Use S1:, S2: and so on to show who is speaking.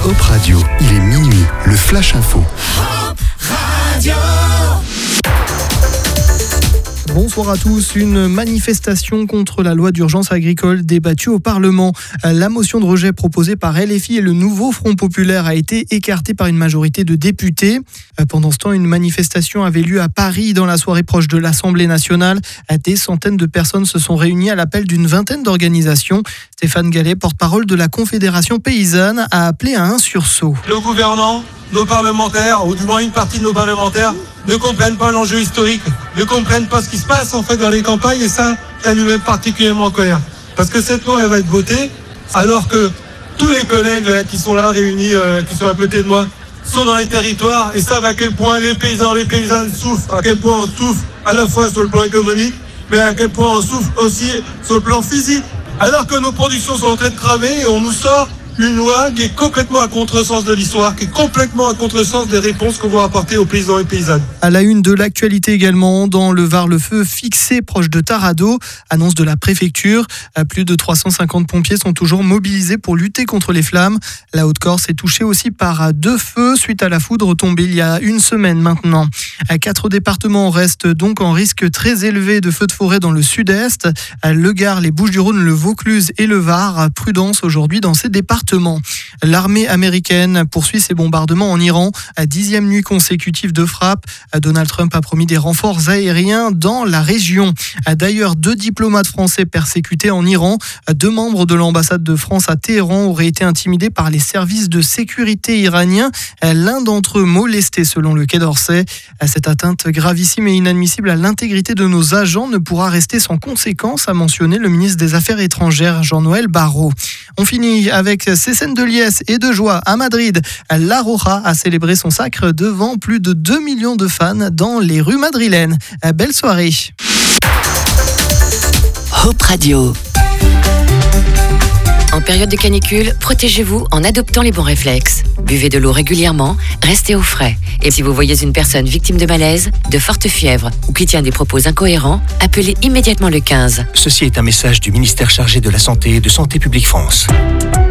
S1: Hop Radio, il est minuit, le Flash Info.
S2: Hop Radio.
S3: Bonsoir à tous. Une manifestation contre la loi d'urgence agricole débattue au Parlement. La motion de rejet proposée par LFI et le nouveau Front populaire a été écartée par une majorité de députés. Pendant ce temps, une manifestation avait lieu à Paris dans la soirée proche de l'Assemblée nationale. Des centaines de personnes se sont réunies à l'appel d'une vingtaine d'organisations. Stéphane Gallet, porte-parole de la Confédération paysanne, a appelé à un sursaut.
S4: Nos gouvernants, nos parlementaires, ou du moins une partie de nos parlementaires, ne comprennent pas l'enjeu historique, ne comprennent pas ce qui se passe en fait dans les campagnes, et ça nous met particulièrement en colère. Parce que cette loi, elle va être votée, alors que tous les collègues qui sont là réunis, qui sont à côté de moi, sont dans les territoires et savent à quel point les paysans, les paysannes souffrent, à quel point on souffre à la fois sur le plan économique, mais à quel point on souffre aussi sur le plan physique. Alors que nos productions sont en train de cramer et on nous sort une loi qui est complètement à contresens de l'histoire, qui est complètement à contresens des réponses qu'on va apporter aux paysans et paysannes.
S3: À la une de l'actualité également, dans le Var, le feu fixé proche de Taradot, annonce de la préfecture. Plus de 350 pompiers sont toujours mobilisés pour lutter contre les flammes. La Haute-Corse est touchée aussi par 2 feux suite à la foudre tombée il y a une semaine maintenant. 4 départements restent donc en risque très élevé de feux de forêt dans le sud-est. Le Gard, les Bouches-du-Rhône, le Vaucluse et le Var. Prudence aujourd'hui dans ces départements. L'armée américaine poursuit ses bombardements en Iran. 10e nuit consécutive de frappe. Donald Trump a promis des renforts aériens dans la région. D'ailleurs, 2 diplomates français persécutés en Iran. 2 membres de l'ambassade de France à Téhéran auraient été intimidés par les services de sécurité iraniens. L'un d'entre eux molesté selon le Quai d'Orsay. Cette atteinte gravissime et inadmissible à l'intégrité de nos agents ne pourra rester sans conséquence, a mentionné le ministre des Affaires étrangères Jean-Noël Barrot. On finit avec ces scènes de liesse et de joie à Madrid. La Roja a célébré son sacre devant plus de 2 millions de fans dans les rues madrilènes. Belle soirée.
S2: Hop Radio. En période de canicule, protégez-vous en adoptant les bons réflexes. Buvez de l'eau régulièrement, restez au frais. Et si vous voyez une personne victime de malaise, de forte fièvre ou qui tient des propos incohérents, appelez immédiatement le 15.
S5: Ceci est un message du ministère chargé de la Santé et de Santé publique France.